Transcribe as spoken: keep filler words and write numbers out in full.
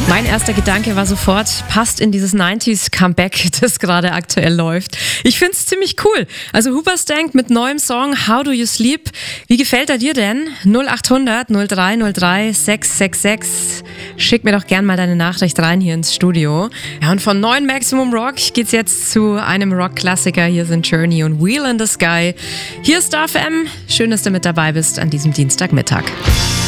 Mein erster Gedanke war sofort, passt in dieses neunziger-Comeback, das gerade aktuell läuft. Ich find's ziemlich cool. Also Hoobastank mit neuem Song How Do You Sleep. Wie gefällt er dir denn? null acht hundert null drei null drei sechs sechs sechs. Schick mir doch gern mal deine Nachricht rein hier ins Studio. Ja, und von neuen Maximum Rock geht's jetzt zu einem Rock-Klassiker. Hier sind Journey und Wheel in the Sky. Hier ist Star F M. Schön, dass du mit dabei bist an diesem Dienstagmittag.